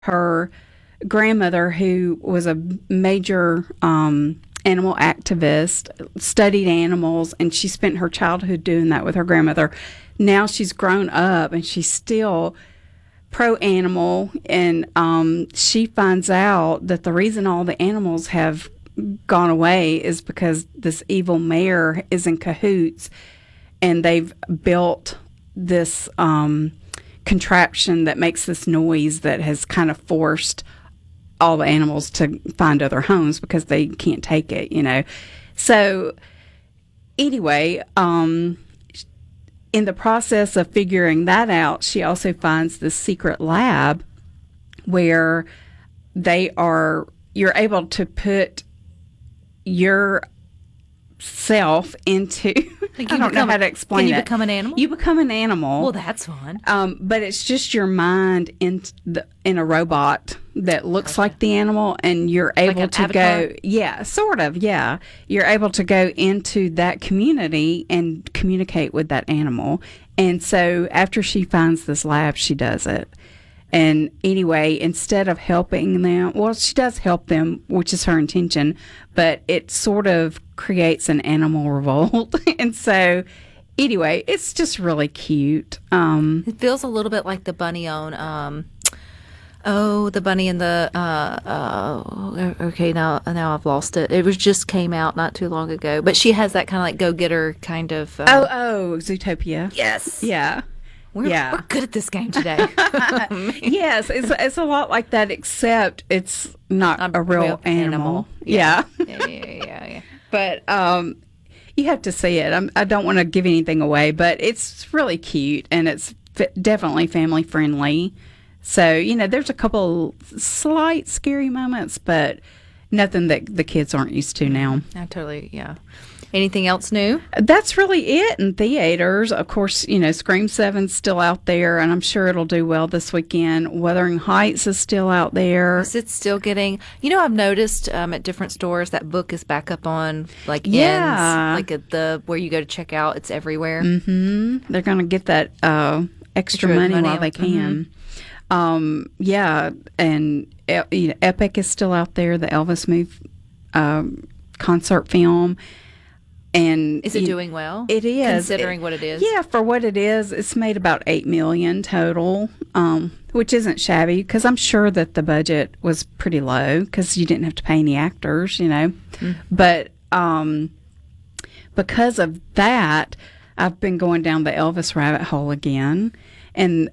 her grandmother, who was a major animal activist, studied animals, and she spent her childhood doing that with her grandmother. Now she's grown up and she's still pro animal, and she finds out that the reason all the animals have gone away is because this evil mayor is in cahoots, and they've built this contraption that makes this noise that has kind of forced all the animals to find other homes because they can't take it, So anyway, in the process of figuring that out, she also finds this secret lab where you're able to put your self into I don't know how to explain it. Can you become an animal? You become an animal. Well, that's fun. But it's just your mind in a robot that looks like the animal, and you're able to avatar? go. Yeah, sort of. Yeah, you're able to go into that community and communicate with that animal. And so after she finds this lab, she does it. And anyway, instead of helping them, well, she does help them, which is her intention, but it sort of creates an animal revolt. And so anyway, it's just really cute. It feels a little bit like the bunny on, the bunny in the, okay, now I've lost it. It just came out not too long ago, but she has that kind of like go-getter kind of. Zootopia. Yes. Yeah. We're good at this game today. Yes, it's a lot like that, except it's not a real animal. Yeah. Yeah. But you have to see it. I don't want to give anything away, but it's really cute, and it's definitely family friendly. So, there's a couple slight scary moments, but nothing that the kids aren't used to now. Yeah. Anything else new? That's really it in theaters. Of course, Scream 7's still out there, and I'm sure it'll do well this weekend. Wuthering Heights is still out there. Is it still getting... I've noticed at different stores that book is back up on, ends. Like at where you go to check out, it's everywhere. Mm-hmm. They're going to get that extra money while they can. And Epic is still out there, the Elvis movie concert film. And is it doing well? It is, considering what it is. Yeah, for what it is, it's made about $8 million total, which isn't shabby because I'm sure that the budget was pretty low because you didn't have to pay any actors, But because of that, I've been going down the Elvis rabbit hole again, and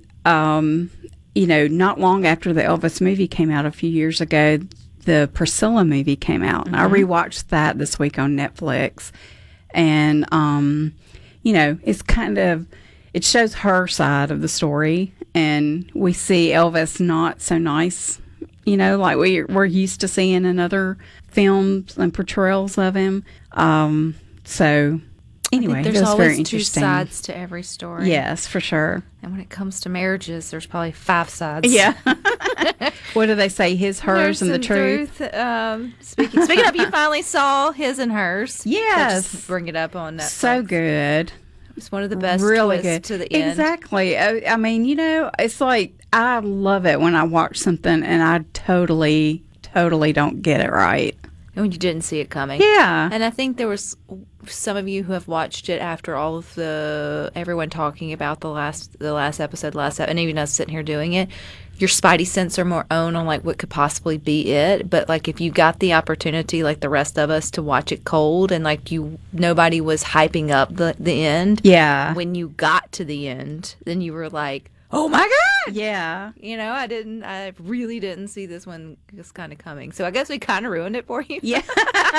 not long after the Elvis movie came out a few years ago, the Priscilla movie came out, and I rewatched that this week on Netflix. And, it's it shows her side of the story, and we see Elvis not so nice, like we're used to seeing in other films and portrayals of him. So anyway, there's it was always very interesting. 2 sides to every story. Yes, for sure. And when it comes to marriages, there's probably 5 sides. Yeah. What do they say? His, hers, and the truth. Speaking of, you finally saw His and Hers. Yes. So just bring it up on Netflix. So good. It's one of the best really twists good to the end. Exactly. I mean, it's like I love it when I watch something and I totally don't get it right. And when you didn't see it coming. Yeah. And I think there was some of you who have watched it after all of everyone talking about the last episode, and even us sitting here doing it. Your spidey sense are more on like what could possibly be it. But like if you got the opportunity, like the rest of us, to watch it cold, and like nobody was hyping up the end. Yeah. When you got to the end, then you were like, oh my God! Yeah. I really didn't see this one just kind of coming. So I guess we kind of ruined it for you. Yeah.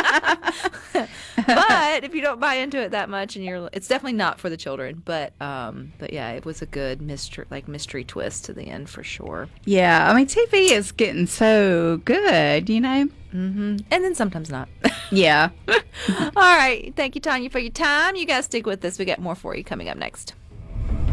But if you don't buy into it that much, and it's definitely not for the children. But yeah, it was a good mystery twist to the end for sure. Yeah. I mean, TV is getting so good, Mm-hmm. And then sometimes not. Yeah. All right. Thank you, Tanya, for your time. You guys stick with us. We got more for you coming up next.